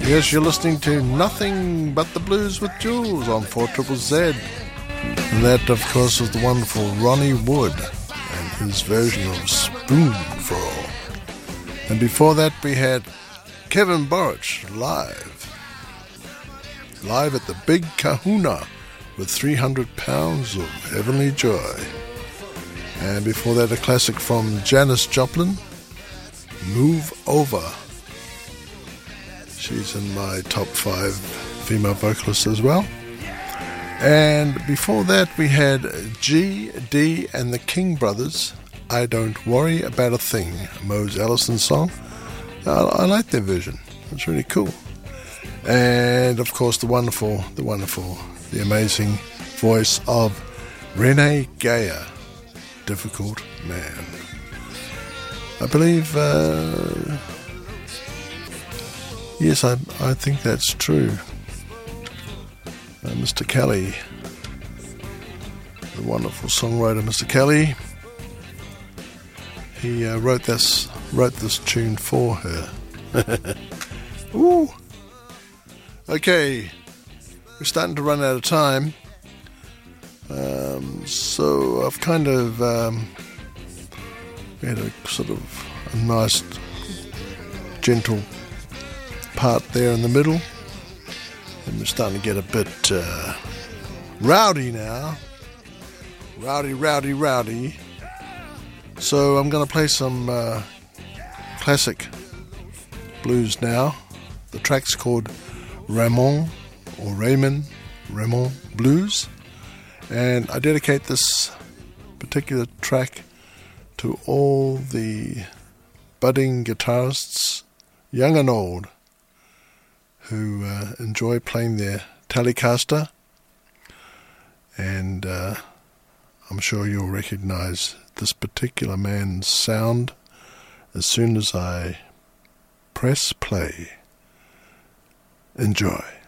Yes, you're listening to Nothing But the Blues with Jules on 4ZZZ. And that, of course, was the wonderful Ronnie Wood and his version of Spoonful. And before that, we had Kevin Borich live at the Big Kahuna with 300 pounds of heavenly joy. And before that, a classic from Janis Joplin, Move Over. She's in my top 5 female vocalists as well. And before that, we had G, D and the King Brothers, I Don't Worry About a Thing, a Mose Allison song. I like their version. It's really cool. And of course, the amazing voice of Renee Geyer, Difficult Man. I believe, yes, I think that's true. Mr. Kelly, the wonderful songwriter Mr. Kelly, he wrote this tune for her. Ooh. Okay, we're starting to run out of time, so I've kind of we had a sort of a nice gentle part there in the middle. And we're starting to get a bit rowdy now. Rowdy. So I'm going to play some classic blues now. The track's called Raymond Blues. And I dedicate this particular track to all the budding guitarists, young and old, who enjoy playing their Telecaster, and I'm sure you'll recognize this particular man's sound as soon as I press play. Enjoy.